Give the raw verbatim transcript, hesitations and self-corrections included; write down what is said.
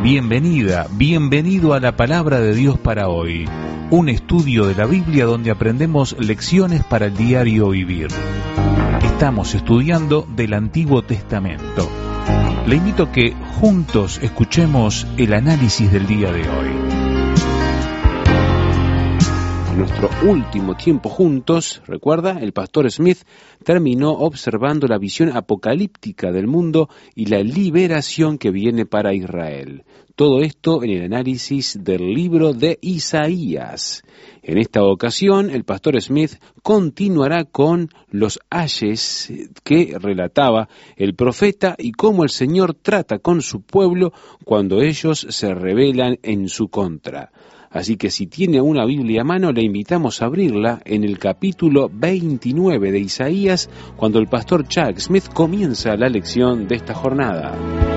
Bienvenida, bienvenido a la Palabra de Dios para hoy, un estudio de la Biblia donde aprendemos lecciones para el diario vivir. Estamos estudiando del Antiguo Testamento. Le invito a que juntos escuchemos el análisis del día de hoy. En nuestro último tiempo juntos, recuerda, el pastor Smith terminó observando la visión apocalíptica del mundo y la liberación que viene para Israel. Todo esto en el análisis del libro de Isaías. En esta ocasión, el pastor Smith continuará con los ayes que relataba el profeta y cómo el Señor trata con su pueblo cuando ellos se rebelan en su contra. Así que si tiene una Biblia a mano, le invitamos a abrirla en el capítulo veintinueve de Isaías, cuando el pastor Chuck Smith comienza la lección de esta jornada.